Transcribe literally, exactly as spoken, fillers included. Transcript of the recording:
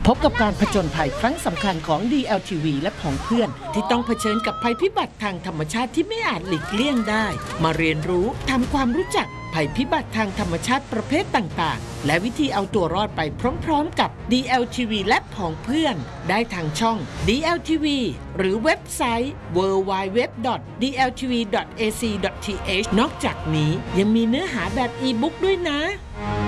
พบกับการผจญภัยครั้งสำคัญของ ดี แอล ที วี และผองเพื่อนที่ต้องเผชิญกับภัยพิบัติทางธรรมชาติที่ไม่อาจหลีกเลี่ยงได้มาเรียนรู้ทำความรู้จักภัยพิบัติทางธรรมชาติประเภทต่างๆและวิธีเอาตัวรอดไปพร้อมๆกับ ดี แอล ที วี และผองเพื่อนได้ทางช่อง ดี แอล ที วี หรือเว็บไซต์ ดับเบิลยู ดับเบิลยู ดับเบิลยู ดอท ดี แอล ที วี ดอท เอ ซี ดอท ที เอช นอกจากนี้ยังมีเนื้อหาแบบอีบุ๊กด้วยนะ